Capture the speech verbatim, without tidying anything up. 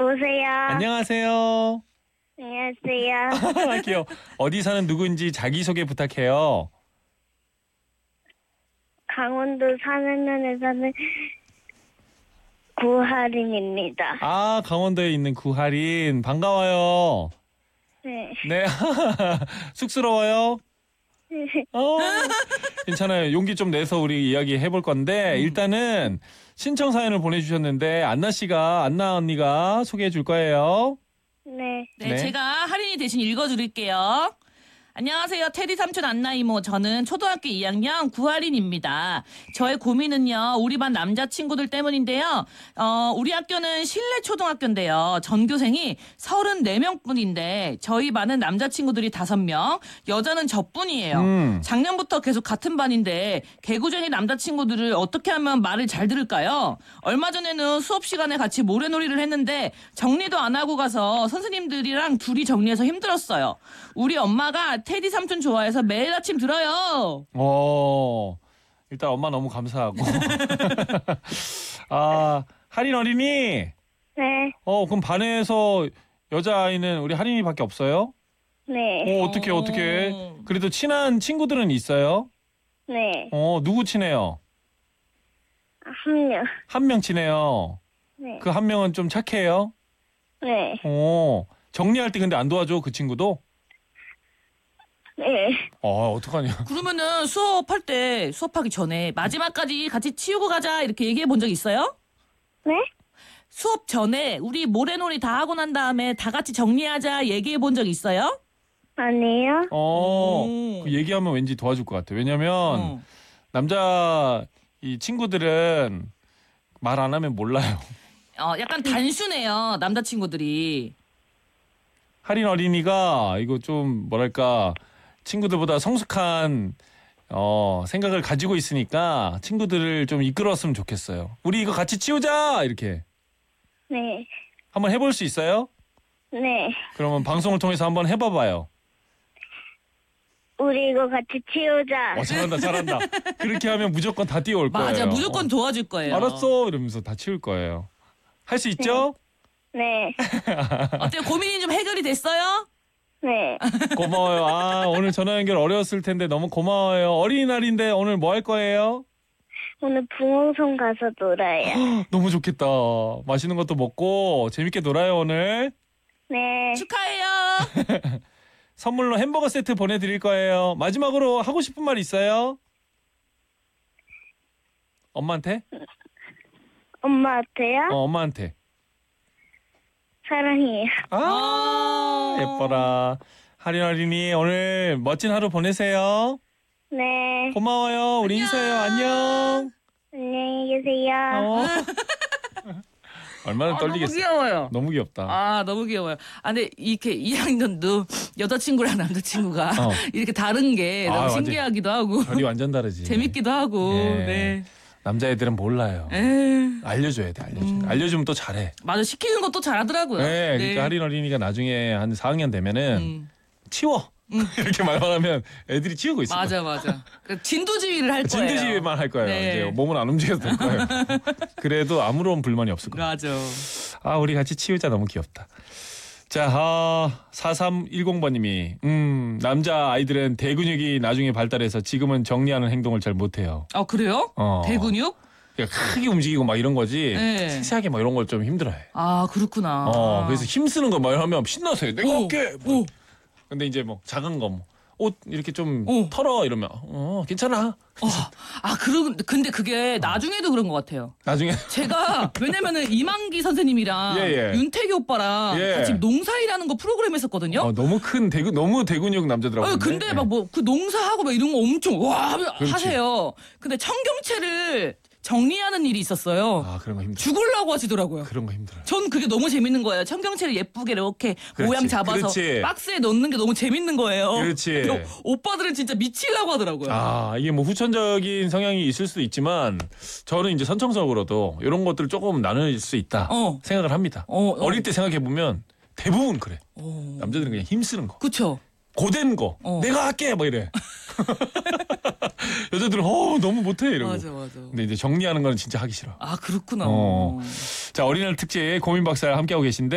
여보세요. 안녕하세요. 안녕하세요. 귀여워. 어디 사는 누구인지 자기소개 부탁해요. 강원도 산안면에 사는 구하린입니다. 아, 강원도에 있는 구하린. 반가워요. 네. 네. 쑥스러워요? 어, 괜찮아요. 용기 좀 내서 우리 이야기 해볼 건데, 음. 일단은 신청 사연을 보내주셨는데, 안나 씨가, 안나 언니가 소개해 줄 거예요. 네. 네, 네. 제가 할인이 대신 읽어드릴게요. 안녕하세요. 테디 삼촌 안나 이모. 저는 초등학교 이 학년 구할인입니다. 저의 고민은요. 우리 반 남자친구들 때문인데요. 어, 우리 학교는 실내 초등학교인데요. 전교생이 서른네 명뿐인데 저희 반은 남자친구들이 다섯 명, 여자는 저뿐이에요. 음. 작년부터 계속 같은 반인데 개구쟁이 남자친구들을 어떻게 하면 말을 잘 들을까요? 얼마 전에는 수업 시간에 같이 모래놀이를 했는데 정리도 안 하고 가서 선생님들이랑 둘이 정리해서 힘들었어요. 우리 엄마가 테디 삼촌 좋아해서 매일 아침 들어요. 어, 일단 엄마 너무 감사하고. 아, 할인 어린이? 네. 어, 그럼 반에서 여자아이는 우리 할인이밖에 없어요? 네. 어, 어떡해, 어떡해. 그래도 친한 친구들은 있어요? 네. 어, 누구 친해요? 한 명. 한 명 친해요. 네. 그 한 명은 좀 착해요? 네. 어, 정리할 때 근데 안 도와줘, 그 친구도? 네. 어, 어떡하냐. 그러면은 수업할 때 수업하기 전에 마지막까지 같이 치우고 가자 이렇게 얘기해 본 적 있어요? 네? 수업 전에 우리 모래놀이 다 하고 난 다음에 다 같이 정리하자 얘기해 본 적 있어요? 아니요. 어, 오. 그 얘기하면 왠지 도와줄 것 같아. 왜냐면, 어. 남자, 이 친구들은 말 안 하면 몰라요. 어, 약간 단순해요 남자친구들이. 할인 어린이가 이거 좀 뭐랄까 친구들보다 성숙한 어, 생각을 가지고 있으니까 친구들을 좀 이끌었으면 좋겠어요. 우리 이거 같이 치우자 이렇게 네. 한번 해볼 수 있어요? 네. 그러면 방송을 통해서 한번 해봐봐요. 우리 이거 같이 치우자. 어, 잘한다 잘한다. 그렇게 하면 무조건 다 뛰어올 거예요. 맞아, 무조건 어, 도와줄 거예요. 알았어 이러면서 다 치울 거예요. 할 수 있죠? 네. 어때요? 고민이 좀 해결이 됐어요? 네. 고마워요. 아 오늘 전화 연결 어려웠을 텐데 너무 고마워요. 어린이날인데 오늘 뭐 할 거예요? 오늘 붕어섬 가서 놀아요. 너무 좋겠다. 맛있는 것도 먹고 재밌게 놀아요 오늘. 네. 축하해요. 선물로 햄버거 세트 보내드릴 거예요. 마지막으로 하고 싶은 말 있어요? 엄마한테? 엄마한테요? 어 엄마한테. 사랑해요. 아 아. 예뻐라. 할인 어린이 오늘 멋진 하루 보내세요. 네. 고마워요. 우리 안녕. 인사해요. 안녕. 안녕히 계세요. 어. 얼마나 아, 떨리겠어. 너무 귀여워요. 너무 귀엽다. 아, 너무 귀여워요. 아, 근데 이렇게 이 학년도 여자친구랑 남자친구가 어. 이렇게 다른 게 아, 너무 완전- 신기하기도 하고 결이 완전 다르지. 재밌기도 하고. 예. 네. 남자애들은 몰라요. 에 알려줘야 돼. 알려줘. 음. 알려주면 또 잘해. 맞아, 시키는 것도 잘하더라고요. 네, 그러니까 할인 어린이가 나중에 한 사 학년 되면은 음. 치워 이렇게 말만 하면 애들이 치우고 있을 맞아, 맞아. 그 진두지휘를 할 거예요. 거예요. 진드지휘만 할 거예요. 네. 이제 몸은 안 움직여도 될 거예요. 그래도 아무런 불만이 없을 거예요. 맞아. 아 우리 같이 치우자 너무 귀엽다. 자, 아, 사삼일공 번님이 음 남자 아이들은 대근육이 나중에 발달해서 지금은 정리하는 행동을 잘 못해요. 아, 그래요? 어. 대근육? 그러니까 크게 움직이고 막 이런 거지. 네. 세세하게 막 이런 걸 좀 힘들어해. 아, 그렇구나. 어, 그래서 힘쓰는 거 막 하면 신나서 해. 내가 오, 할게. 뭐. 오. 근데 이제 뭐 작은 거 뭐. 옷 이렇게 좀 오. 털어 이러면 어 괜찮아. 어, 아, 그러, 근데 그게 나중에도 그런 것 같아요. 나중에 제가 왜냐면은 이만기 선생님이랑 예, 예. 윤태기 오빠랑 예. 같이 농사일하는 거 프로그램 했었거든요. 어, 너무 큰 대근 너무 대근육 남자더라고요. 어, 근데 막 뭐 그 농사하고 막 이런 거 엄청 와 그렇지. 하세요. 근데 청경채를 정리하는 일이 있었어요. 아 그런 거 힘들어. 죽으려고 하시더라고요. 그런 거 힘들어. 전 그게 너무 재밌는 거예요. 청경채를 예쁘게 이렇게 그렇지, 모양 잡아서 그렇지. 박스에 넣는 게 너무 재밌는 거예요. 그렇지. 근데 오빠들은 진짜 미치려고 하더라고요. 아 이게 뭐 후천적인 성향이 있을 수도 있지만 저는 이제 선천적으로도 이런 것들을 조금 나눌 수 있다 어. 생각을 합니다. 어, 어. 어릴 때 생각해 보면 대부분 그래. 어. 남자들은 그냥 힘쓰는 거. 그쵸. 고된 거 어. 내가 할게 뭐 이래. 여자들은 어 너무 못해 이러고. 맞아, 맞아. 근데 이제 정리하는 거는 진짜 하기 싫어. 아, 그렇구나. 어. 자 어린이날 특집 고민 박사 함께하고 계신데.